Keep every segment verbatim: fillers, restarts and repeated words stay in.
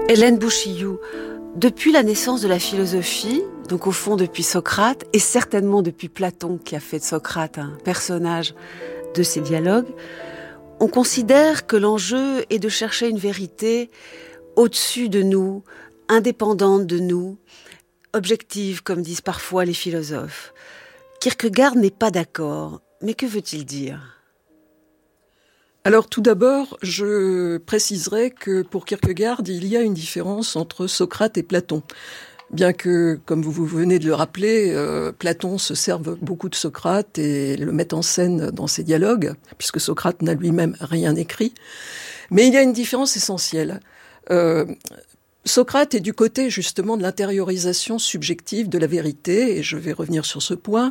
Hélène Bouchillou, depuis la naissance de la philosophie, donc au fond depuis Socrate, et certainement depuis Platon qui a fait de Socrate un personnage de ses dialogues, on considère que l'enjeu est de chercher une vérité au-dessus de nous, indépendante de nous, objective, comme disent parfois les philosophes. Kierkegaard n'est pas d'accord, mais que veut-il dire ? Alors tout d'abord, je préciserai que pour Kierkegaard, il y a une différence entre Socrate et Platon. Bien que, comme vous venez de le rappeler, euh, Platon se serve beaucoup de Socrate et le met en scène dans ses dialogues, puisque Socrate n'a lui-même rien écrit. Mais il y a une différence essentielle. Euh, Socrate est du côté justement de l'intériorisation subjective de la vérité, et je vais revenir sur ce point.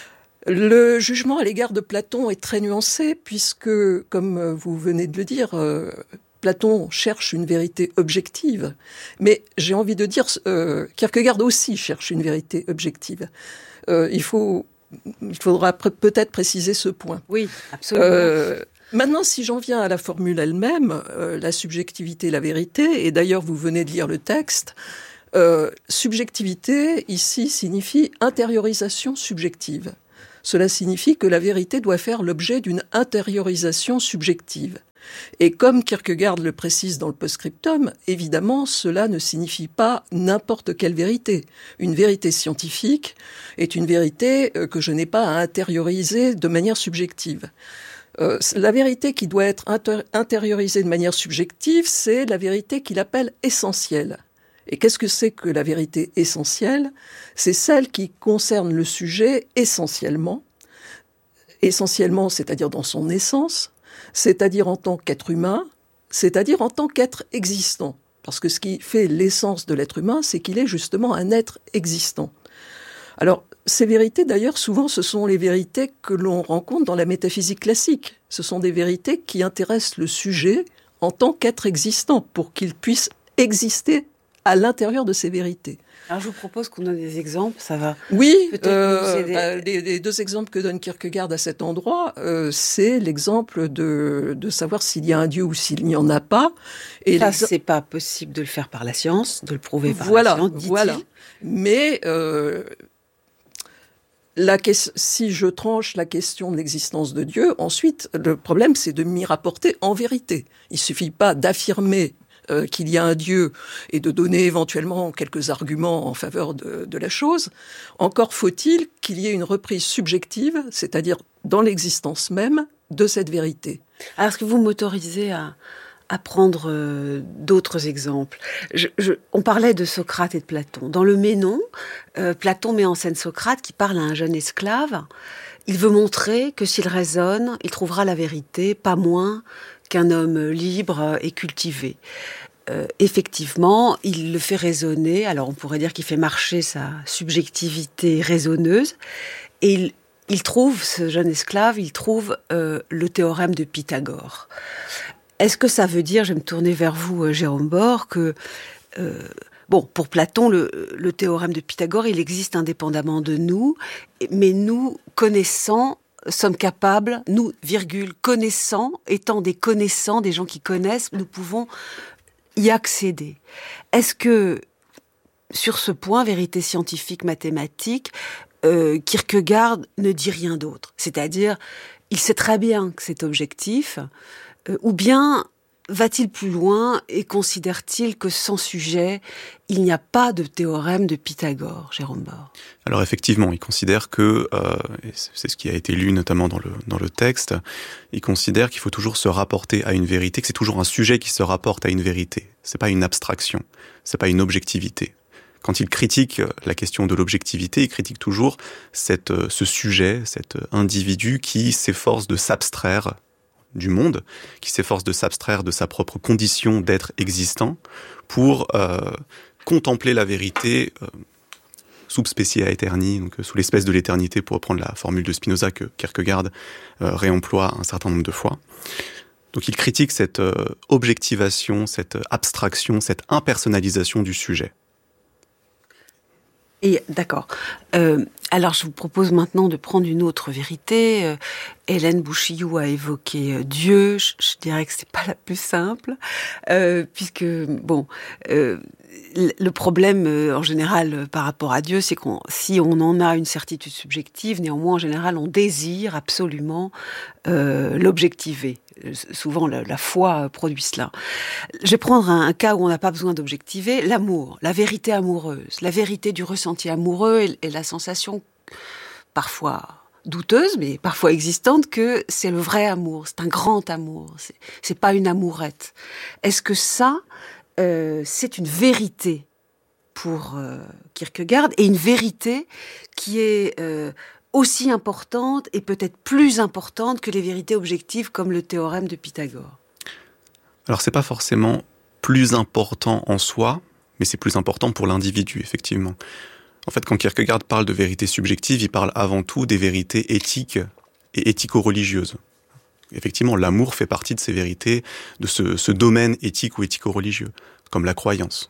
Le jugement à l'égard de Platon est très nuancé puisque, comme vous venez de le dire, euh, Platon cherche une vérité objective. Mais j'ai envie de dire, euh, Kierkegaard aussi cherche une vérité objective. Euh, il faut, il faudra pr- peut-être préciser ce point. Oui, absolument. Euh, Maintenant, si j'en viens à la formule elle-même, euh, la subjectivité, la vérité, et d'ailleurs vous venez de lire le texte, euh, subjectivité ici signifie intériorisation subjective. Cela signifie que la vérité doit faire l'objet d'une intériorisation subjective. Et comme Kierkegaard le précise dans le post-scriptum, évidemment, cela ne signifie pas n'importe quelle vérité. Une vérité scientifique est une vérité que je n'ai pas à intérioriser de manière subjective. Euh, la vérité qui doit être inter- intériorisée de manière subjective, c'est la vérité qu'il appelle essentielle. Et qu'est-ce que c'est que la vérité essentielle ? C'est celle qui concerne le sujet essentiellement, essentiellement, c'est-à-dire dans son essence, c'est-à-dire en tant qu'être humain, c'est-à-dire en tant qu'être existant. Parce que ce qui fait l'essence de l'être humain, c'est qu'il est justement un être existant. Alors, ces vérités, d'ailleurs, souvent, ce sont les vérités que l'on rencontre dans la métaphysique classique. Ce sont des vérités qui intéressent le sujet en tant qu'être existant, pour qu'il puisse exister à l'intérieur de ces vérités. Alors je vous propose qu'on donne des exemples, ça va oui, peut-être euh, nous aider. Bah, les, les deux exemples que donne Kierkegaard à cet endroit, euh, c'est l'exemple de, de savoir s'il y a un Dieu ou s'il n'y en a pas. Et ça, c'est pas possible de le faire par la science, de le prouver par voilà, la science, dit-il. Voilà, mais euh, la, si je tranche la question de l'existence de Dieu, ensuite, le problème, c'est de m'y rapporter en vérité. Il suffit pas d'affirmer Euh, qu'il y a un Dieu et de donner éventuellement quelques arguments en faveur de, de la chose, encore faut-il qu'il y ait une reprise subjective, c'est-à-dire dans l'existence même, de cette vérité. Alors, est-ce que vous m'autorisez à, à prendre euh, d'autres exemples ? je, je, On parlait de Socrate et de Platon. Dans le Ménon, euh, Platon met en scène Socrate qui parle à un jeune esclave. Il veut montrer que s'il raisonne, il trouvera la vérité, pas moins qu'un homme libre et cultivé. Euh, effectivement, il le fait raisonner, alors on pourrait dire qu'il fait marcher sa subjectivité raisonneuse, et il, il trouve, ce jeune esclave, il trouve euh, le théorème de Pythagore. Est-ce que ça veut dire, je vais me tourner vers vous, Jérôme Bord, que... Euh, Bon, pour Platon, le, le théorème de Pythagore, il existe indépendamment de nous, mais nous, connaissants, sommes capables, nous, virgule, connaissants, étant des connaissants, des gens qui connaissent, nous pouvons y accéder. Est-ce que, sur ce point, vérité scientifique, mathématique, euh, Kierkegaard ne dit rien d'autre ? C'est-à-dire, il sait très bien que c'est objectif, euh, ou bien... va-t-il plus loin et considère-t-il que sans sujet, il n'y a pas de théorème de Pythagore, Jérôme Bord ? Alors effectivement, il considère que, euh, et c'est ce qui a été lu notamment dans le, dans le texte, il considère qu'il faut toujours se rapporter à une vérité, que c'est toujours un sujet qui se rapporte à une vérité. C'est pas une abstraction, c'est pas une objectivité. Quand il critique la question de l'objectivité, il critique toujours cette, ce sujet, cet individu qui s'efforce de s'abstraire du monde, qui s'efforce de s'abstraire de sa propre condition d'être existant pour euh, contempler la vérité euh, sub specie aeterni, donc euh, sous l'espèce de l'éternité, pour reprendre la formule de Spinoza que Kierkegaard euh, réemploie un certain nombre de fois. Donc il critique cette euh, objectivation, cette abstraction, cette impersonnalisation du sujet. Et d'accord. Euh, alors, je vous propose maintenant de prendre une autre vérité. Euh, Hélène Bouchiou a évoqué euh, Dieu. Je, je dirais que c'est pas la plus simple, euh, puisque bon, euh, le problème euh, en général euh, par rapport à Dieu, c'est qu'on, si on en a une certitude subjective, néanmoins en général, on désire absolument euh, l'objectiver. Souvent, la, la foi produit cela. Je vais prendre un, un cas où on n'a pas besoin d'objectiver, l'amour, la vérité amoureuse, la vérité du ressenti amoureux et, et la sensation parfois douteuse, mais parfois existante, que c'est le vrai amour, c'est un grand amour, c'est, c'est pas une amourette. Est-ce que ça, euh, c'est une vérité pour euh, Kierkegaard, et une vérité qui est euh, aussi importante et peut-être plus importante que les vérités objectives comme le théorème de Pythagore? Alors c'est pas forcément plus important en soi, mais c'est plus important pour l'individu, effectivement. En fait, quand Kierkegaard parle de vérité subjective, il parle avant tout des vérités éthiques et éthico-religieuses. Effectivement, l'amour fait partie de ces vérités, de ce, ce domaine éthique ou éthico-religieux, comme la croyance.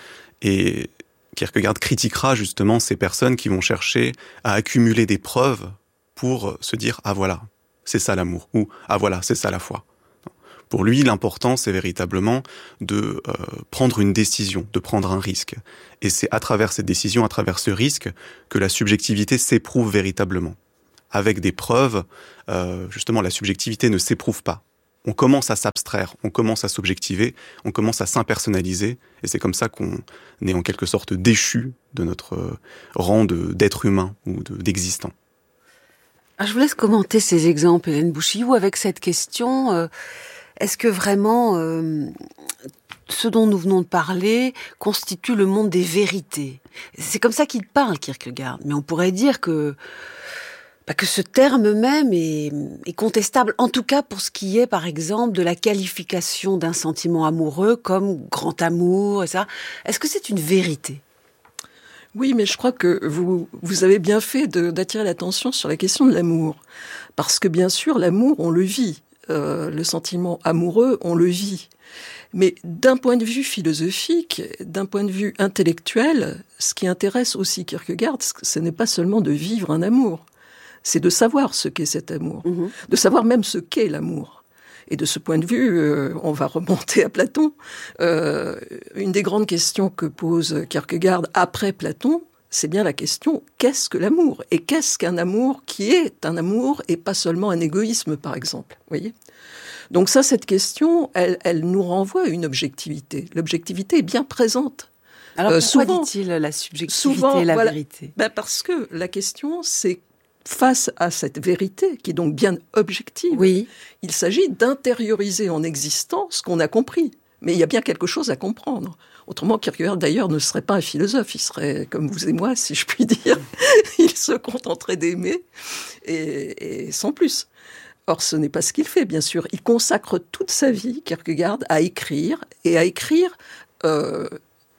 Et Kierkegaard critiquera justement ces personnes qui vont chercher à accumuler des preuves pour se dire « Ah voilà, c'est ça l'amour » ou « Ah voilà, c'est ça la foi ». Pour lui, l'important, c'est véritablement de euh, prendre une décision, de prendre un risque. Et c'est à travers cette décision, à travers ce risque, que la subjectivité s'éprouve véritablement. Avec des preuves, euh, justement, la subjectivité ne s'éprouve pas. On commence à s'abstraire, on commence à s'objectiver, on commence à s'impersonnaliser, et c'est comme ça qu'on est en quelque sorte déchu de notre rang de, d'être humain ou de, d'existant. Alors, je vous laisse commenter ces exemples, Hélène Bouchiou, avec cette question... Euh, est-ce que vraiment euh, ce dont nous venons de parler constitue le monde des vérités? C'est comme ça qu'il parle, Kierkegaard. Mais on pourrait dire que, bah, que ce terme même est, est contestable, en tout cas pour ce qui est, par exemple, de la qualification d'un sentiment amoureux comme grand amour et ça. Est-ce que c'est une vérité? Oui, mais je crois que vous, vous avez bien fait de, d'attirer l'attention sur la question de l'amour. Parce que bien sûr, l'amour, on le vit. Euh, le sentiment amoureux, on le vit. Mais d'un point de vue philosophique, d'un point de vue intellectuel, ce qui intéresse aussi Kierkegaard, ce n'est pas seulement de vivre un amour, c'est de savoir ce qu'est cet amour, mmh. de savoir même ce qu'est l'amour. Et de ce point de vue, euh, on va remonter à Platon. Euh, une des grandes questions que pose Kierkegaard après Platon, c'est bien la question, qu'est-ce que l'amour? Et qu'est-ce qu'un amour qui est un amour et pas seulement un égoïsme, par exemple, voyez? Donc ça, cette question, elle, elle nous renvoie à une objectivité. L'objectivité est bien présente. Alors euh, pourquoi souvent, dit-il la subjectivité souvent, et la voilà, vérité? Ben parce que la question, c'est face à cette vérité, qui est donc bien objective, oui. il s'agit d'intérioriser en existence ce qu'on a compris. Mais il y a bien quelque chose à comprendre. Autrement, Kierkegaard, d'ailleurs, ne serait pas un philosophe. Il serait comme vous et moi, si je puis dire. Il se contenterait d'aimer, et, et sans plus. Or, ce n'est pas ce qu'il fait, bien sûr. Il consacre toute sa vie, Kierkegaard, à écrire, et à écrire euh,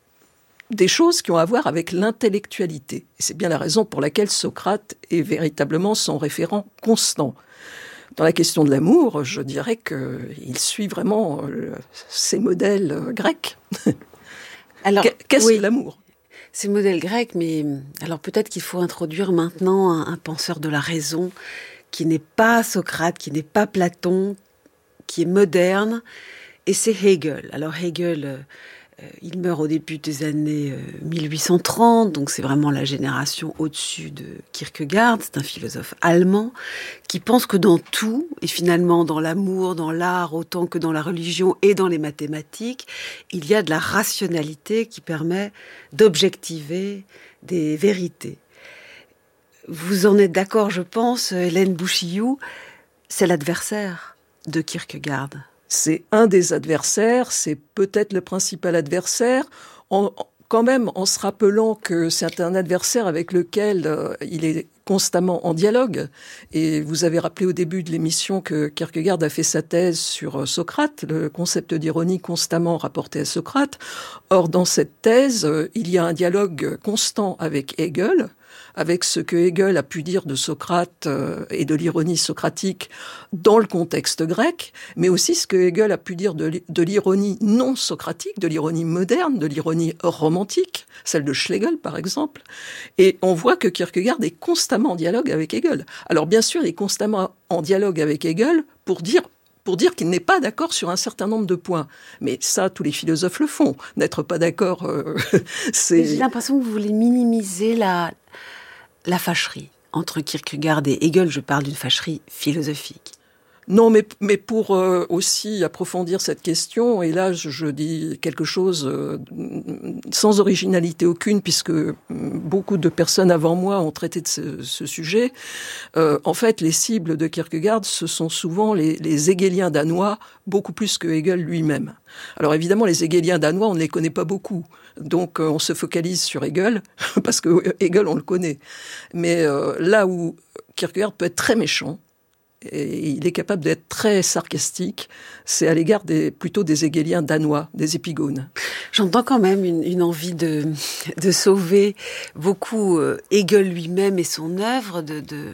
des choses qui ont à voir avec l'intellectualité. Et c'est bien la raison pour laquelle Socrate est véritablement son référent constant. Dans la question de l'amour, je dirais qu'il suit vraiment euh, ces modèles euh, grecs. Alors, qu'est-ce oui, que l'amour? Ces modèles grecs, mais alors peut-être qu'il faut introduire maintenant un, un penseur de la raison qui n'est pas Socrate, qui n'est pas Platon, qui est moderne, et c'est Hegel. Alors Hegel, euh, il meurt au début des années euh, mille huit cent trente, donc c'est vraiment la génération au-dessus de Kierkegaard. C'est un philosophe allemand qui pense que dans tout, et finalement dans l'amour, dans l'art, autant que dans la religion et dans les mathématiques, il y a de la rationalité qui permet d'objectiver des vérités. Vous en êtes d'accord, je pense, Hélène Bouchiou, c'est l'adversaire de Kierkegaard. C'est un des adversaires, c'est peut-être le principal adversaire, en, quand même en se rappelant que c'est un adversaire avec lequel euh, il est constamment en dialogue. Et vous avez rappelé au début de l'émission que Kierkegaard a fait sa thèse sur Socrate, le concept d'ironie constamment rapporté à Socrate. Or, dans cette thèse, euh, il y a un dialogue constant avec Hegel, avec ce que Hegel a pu dire de Socrate euh, et de l'ironie socratique dans le contexte grec, mais aussi ce que Hegel a pu dire de, de l'ironie non socratique, de l'ironie moderne, de l'ironie romantique, celle de Schlegel par exemple. Et on voit que Kierkegaard est constamment en dialogue avec Hegel. Alors bien sûr, il est constamment en dialogue avec Hegel pour dire pour dire qu'il n'est pas d'accord sur un certain nombre de points. Mais ça, tous les philosophes le font. N'être pas d'accord, euh, c'est... J'ai l'impression que vous voulez minimiser la, la fâcherie entre Kierkegaard et Hegel. Je parle d'une fâcherie philosophique. Non, mais, mais pour euh, aussi approfondir cette question, et là je, je dis quelque chose euh, sans originalité aucune, puisque beaucoup de personnes avant moi ont traité de ce, ce sujet, euh, en fait les cibles de Kierkegaard, ce sont souvent les, les hegéliens danois, beaucoup plus que Hegel lui-même. Alors évidemment, les hegéliens danois, on ne les connaît pas beaucoup, donc euh, on se focalise sur Hegel, parce que Hegel, on le connaît. Mais euh, là où Kierkegaard peut être très méchant, et il est capable d'être très sarcastique, c'est à l'égard des, plutôt des hegéliens danois, des épigones. J'entends quand même une, une envie de, de sauver beaucoup euh, Hegel lui-même et son œuvre de, de,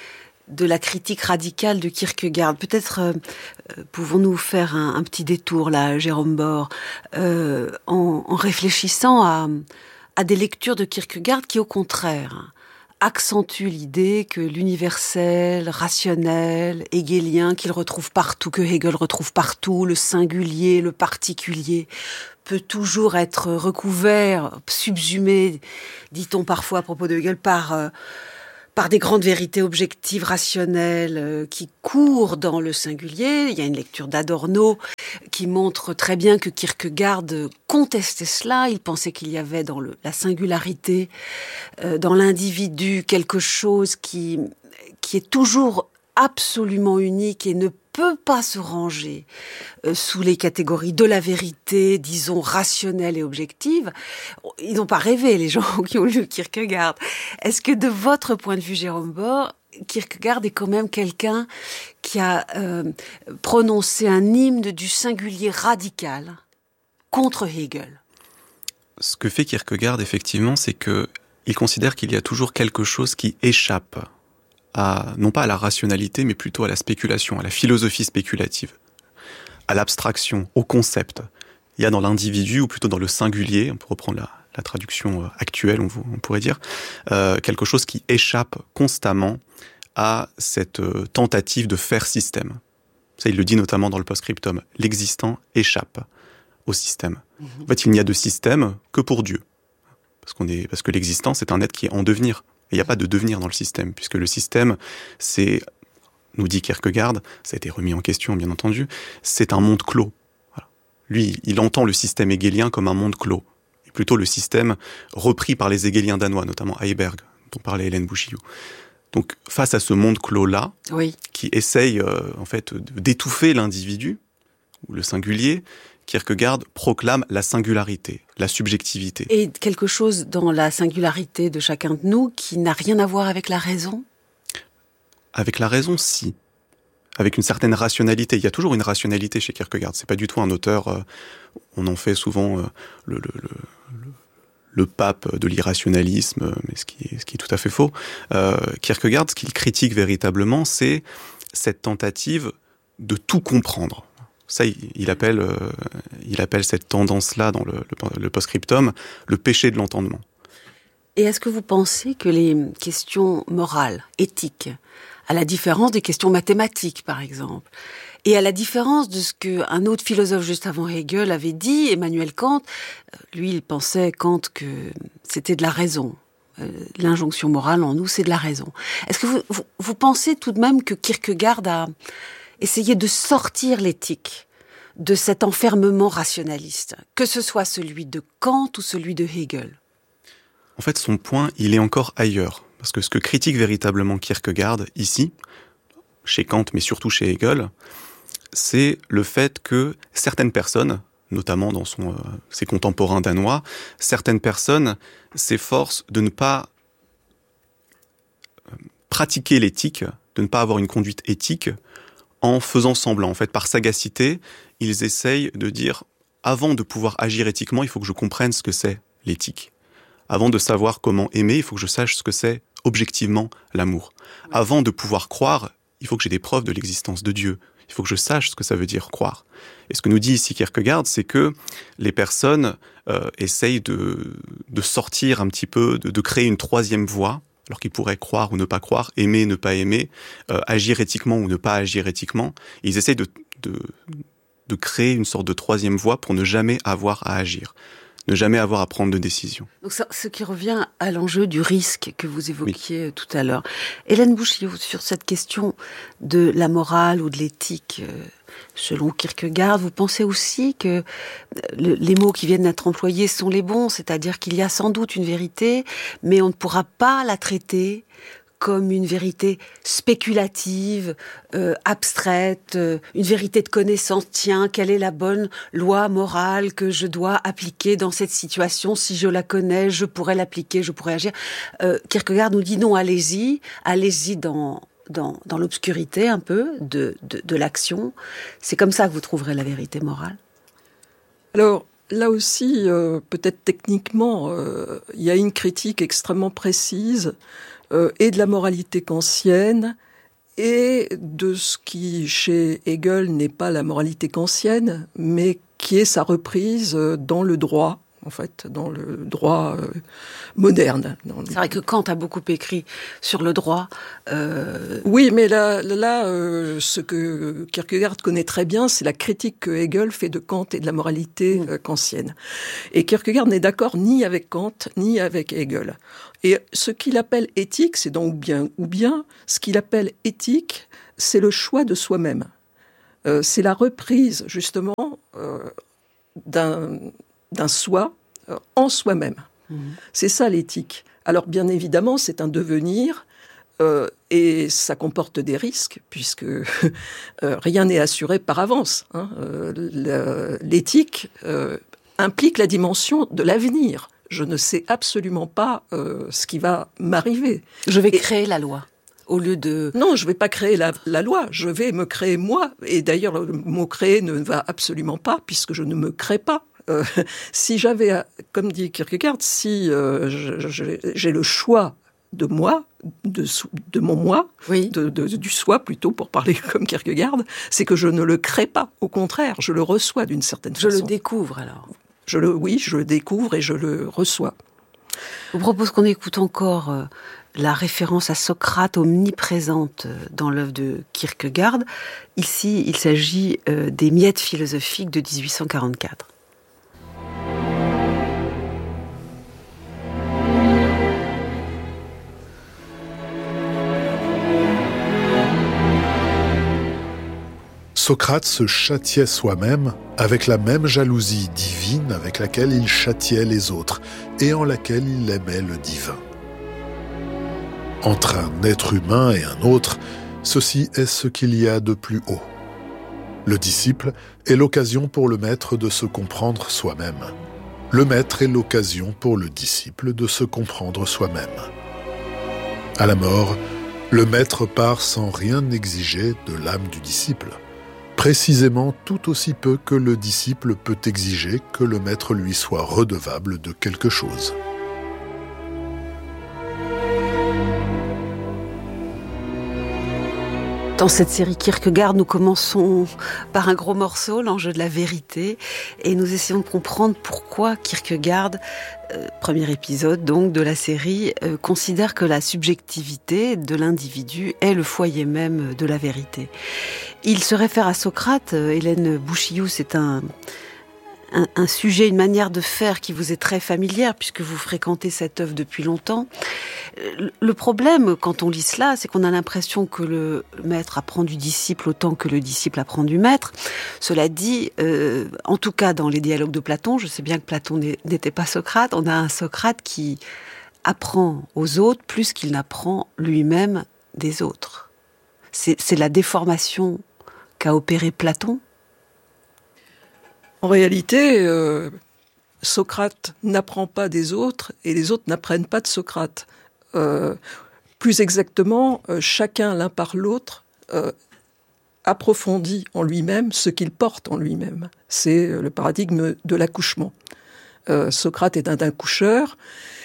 de la critique radicale de Kierkegaard. Peut-être euh, pouvons-nous faire un, un petit détour là, Jérôme Bor, euh, en, en réfléchissant à, à des lectures de Kierkegaard qui, au contraire, accentue l'idée que l'universel, rationnel, hegelien, qu'il retrouve partout, que Hegel retrouve partout, le singulier, le particulier, peut toujours être recouvert, subsumé, dit-on parfois à propos de Hegel, par... Euh, par des grandes vérités objectives, rationnelles, euh, qui courent dans le singulier. Il y a une lecture d'Adorno qui montre très bien que Kierkegaard contestait cela. Il pensait qu'il y avait dans le, la singularité, euh, dans l'individu, quelque chose qui, qui est toujours absolument unique et ne peut pas se ranger euh, sous les catégories de la vérité, disons, rationnelle et objective. Ils n'ont pas rêvé, les gens qui ont lu Kierkegaard. Est-ce que de votre point de vue, Jérôme Bor, Kierkegaard est quand même quelqu'un qui a euh, prononcé un hymne du singulier radical contre Hegel? Ce que fait Kierkegaard, effectivement, c'est que il considère qu'il y a toujours quelque chose qui échappe à, non pas à la rationalité, mais plutôt à la spéculation, à la philosophie spéculative, à l'abstraction, au concept. Il y a dans l'individu, ou plutôt dans le singulier, on peut reprendre la, la traduction actuelle, on, on pourrait dire, euh, quelque chose qui échappe constamment à cette euh, tentative de faire système. Ça, il le dit notamment dans le post-scriptum. L'existant échappe au système. Mmh. En fait, il n'y a de système que pour Dieu. Parce, qu'on est, parce que l'existant, c'est un être qui est en devenir. Il n'y a pas de devenir dans le système, puisque le système, c'est, nous dit Kierkegaard, ça a été remis en question bien entendu, c'est un monde clos. Voilà. Lui, il entend le système hegélien comme un monde clos, et plutôt le système repris par les hegéliens danois, notamment Heiberg, dont parlait Hélène Bouchillou. Donc, face à ce monde clos-là, oui. qui essaye euh, en fait d'étouffer l'individu, ou le singulier, Kierkegaard proclame la singularité, la subjectivité. Et quelque chose dans la singularité de chacun de nous qui n'a rien à voir avec la raison ? Avec la raison, si. Avec une certaine rationalité. Il y a toujours une rationalité chez Kierkegaard. C'est pas du tout un auteur, euh, on en fait souvent euh, le, le, le, le, le pape de l'irrationalisme, mais ce qui est, ce qui est tout à fait faux. Euh, Kierkegaard, ce qu'il critique véritablement, c'est cette tentative de tout comprendre. Ça, il appelle, euh, il appelle cette tendance-là dans le, le, le post-scriptum le péché de l'entendement. Et est-ce que vous pensez que les questions morales, éthiques, à la différence des questions mathématiques, par exemple, et à la différence de ce qu'un autre philosophe juste avant Hegel avait dit, Emmanuel Kant, lui, il pensait, Kant, que c'était de la raison. Euh, l'injonction morale en nous, c'est de la raison. Est-ce que vous, vous, vous pensez tout de même que Kierkegaard a essayer de sortir l'éthique de cet enfermement rationaliste, que ce soit celui de Kant ou celui de Hegel? En fait, son point, il est encore ailleurs. Parce que ce que critique véritablement Kierkegaard, ici, chez Kant, mais surtout chez Hegel, c'est le fait que certaines personnes, notamment dans son, euh, ses contemporains danois, certaines personnes s'efforcent de ne pas euh, pratiquer l'éthique, de ne pas avoir une conduite éthique, en faisant semblant. En fait, par sagacité, ils essayent de dire, avant de pouvoir agir éthiquement, il faut que je comprenne ce que c'est l'éthique. Avant de savoir comment aimer, il faut que je sache ce que c'est objectivement l'amour. Avant de pouvoir croire, il faut que j'ai des preuves de l'existence de Dieu. Il faut que je sache ce que ça veut dire croire. Et ce que nous dit ici Kierkegaard, c'est que les personnes euh, essayent de, de sortir un petit peu, de, de créer une troisième voie, alors qu'ils pourraient croire ou ne pas croire, aimer, ne pas aimer, euh, agir éthiquement ou ne pas agir éthiquement. Et ils essayent de, de, de créer une sorte de troisième voie pour ne jamais avoir à agir, ne jamais avoir à prendre de décision. Donc ça, ce qui revient à l'enjeu du risque que vous évoquiez oui. tout à l'heure. Hélène Bouchiou, sur cette question de la morale ou de l'éthique, euh, selon Kierkegaard, vous pensez aussi que le, les mots qui viennent d'être employés sont les bons, c'est-à-dire qu'il y a sans doute une vérité, mais on ne pourra pas la traiter comme une vérité spéculative, euh, abstraite, euh, une vérité de connaissance. Tiens, quelle est la bonne loi morale que je dois appliquer dans cette situation? Si je la connais, je pourrais l'appliquer, je pourrais agir. Euh, Kierkegaard nous dit non, allez-y, allez-y dans, dans, dans l'obscurité un peu de, de, de l'action. C'est comme ça que vous trouverez la vérité morale. Alors, là aussi, euh, peut-être techniquement, euh, il y a une critique extrêmement précise Euh, et de la moralité kantienne, et de ce qui, chez Hegel, n'est pas la moralité kantienne, mais qui est sa reprise dans le droit, en fait, dans le droit euh, moderne. Dans le... C'est vrai que Kant a beaucoup écrit sur le droit. Euh... Oui, mais là, là euh, ce que Kierkegaard connaît très bien, c'est la critique que Hegel fait de Kant et de la moralité mmh. euh, kantienne. Et Kierkegaard n'est d'accord ni avec Kant, ni avec Hegel. Et ce qu'il appelle éthique, c'est donc bien ou bien, ce qu'il appelle éthique, c'est le choix de soi-même. Euh, c'est la reprise, justement, euh, d'un, d'un soi euh, en soi-même. Mmh. C'est ça l'éthique. Alors, bien évidemment, c'est un devenir, euh, et ça comporte des risques, puisque euh, rien n'est assuré par avance. Hein. Euh, le, l'éthique euh, implique la dimension de l'avenir. Je ne sais absolument pas euh, ce qui va m'arriver. Je vais et, créer la loi, au lieu de... Non, je ne vais pas créer la, la loi, je vais me créer moi. Et d'ailleurs, le mot « créer » ne va absolument pas, puisque je ne me crée pas. Euh, si j'avais, comme dit Kierkegaard, si euh, je, je, j'ai le choix de moi, de, de mon moi, oui. de, de, du soi plutôt, pour parler comme Kierkegaard, c'est que je ne le crée pas. Au contraire, je le reçois d'une certaine je façon. Je le découvre alors. Je le, oui, je le découvre et je le reçois. Je vous propose qu'on écoute encore euh, la référence à Socrate omniprésente euh, dans l'œuvre de Kierkegaard. Ici, il s'agit euh, des Miettes philosophiques de dix-huit cent quarante-quatre. Socrate se châtiait soi-même avec la même jalousie divine avec laquelle il châtiait les autres et en laquelle il aimait le divin. Entre un être humain et un autre, ceci est ce qu'il y a de plus haut. Le disciple est l'occasion pour le maître de se comprendre soi-même. Le maître est l'occasion pour le disciple de se comprendre soi-même. À la mort, le maître part sans rien exiger de l'âme du disciple. Précisément tout aussi peu que le disciple peut exiger que le maître lui soit redevable de quelque chose. Dans cette série Kierkegaard, nous commençons par un gros morceau, l'enjeu de la vérité, et nous essayons de comprendre pourquoi Kierkegaard, euh, premier épisode donc de la série, euh, considère que la subjectivité de l'individu est le foyer même de la vérité. Il se réfère à Socrate. Hélène Bouchiou, c'est un, un, un sujet, une manière de faire qui vous est très familière puisque vous fréquentez cette œuvre depuis longtemps. Le problème, quand on lit cela, c'est qu'on a l'impression que le maître apprend du disciple autant que le disciple apprend du maître. Cela dit, euh, en tout cas dans les dialogues de Platon, je sais bien que Platon n'était pas Socrate, on a un Socrate qui apprend aux autres plus qu'il n'apprend lui-même des autres. C'est, c'est la déformation qu'a opéré Platon. En réalité, euh, Socrate n'apprend pas des autres et les autres n'apprennent pas de Socrate. Euh, plus exactement, euh, chacun l'un par l'autre euh, approfondit en lui-même ce qu'il porte en lui-même. C'est le paradigme de l'accouchement. Euh, Socrate est un accoucheur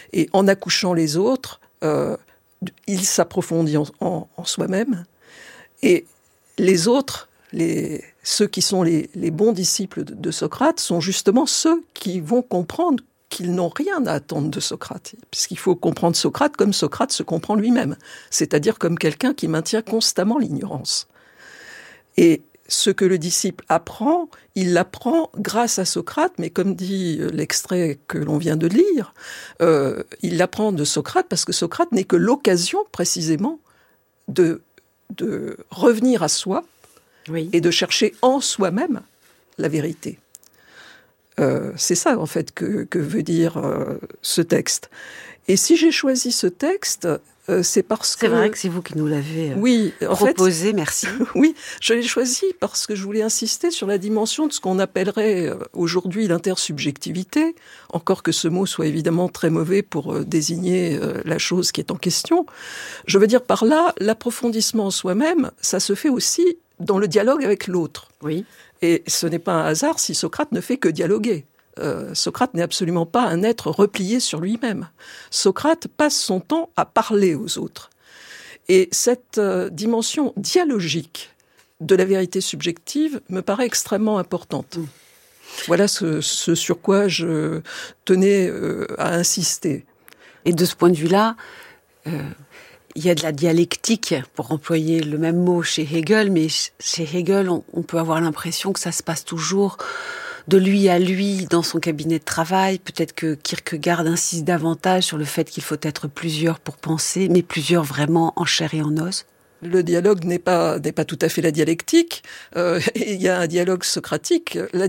Et en accouchant les autres, euh, il s'approfondit en, en, en soi-même. Et les autres, les, ceux qui sont les, les bons disciples de, de Socrate, sont justement ceux qui vont comprendre qu'ils n'ont rien à attendre de Socrate, puisqu'il faut comprendre Socrate comme Socrate se comprend lui-même, c'est-à-dire comme quelqu'un qui maintient constamment l'ignorance. Et ce que le disciple apprend, il l'apprend grâce à Socrate, mais comme dit l'extrait que l'on vient de lire, euh, il l'apprend de Socrate parce que Socrate n'est que l'occasion, précisément, de, de revenir à soi, oui, et de chercher en soi-même la vérité. Euh, c'est ça, en fait, que, que veut dire euh, ce texte. Et si j'ai choisi ce texte, euh, c'est parce que... C'est vrai que c'est vous qui nous l'avez euh, oui, en proposé, fait, merci. Oui, je l'ai choisi parce que je voulais insister sur la dimension de ce qu'on appellerait aujourd'hui l'intersubjectivité, encore que ce mot soit évidemment très mauvais pour euh, désigner euh, la chose qui est en question. Je veux dire par là, l'approfondissement en soi-même, ça se fait aussi dans le dialogue avec l'autre. Oui. Et ce n'est pas un hasard si Socrate ne fait que dialoguer. Euh, Socrate n'est absolument pas un être replié sur lui-même. Socrate passe son temps à parler aux autres. Et cette euh, dimension dialogique de la vérité subjective me paraît extrêmement importante. Mmh. Voilà ce, ce sur quoi je tenais euh, à insister. Et de ce point de vue-là, euh, il y a de la dialectique, pour employer le même mot chez Hegel, mais chez Hegel, on, on peut avoir l'impression que ça se passe toujours de lui à lui dans son cabinet de travail. Peut-être que Kierkegaard insiste davantage sur le fait qu'il faut être plusieurs pour penser, mais plusieurs vraiment en chair et en os. Le dialogue n'est pas, n'est pas tout à fait la dialectique. Euh, il y a un dialogue socratique. La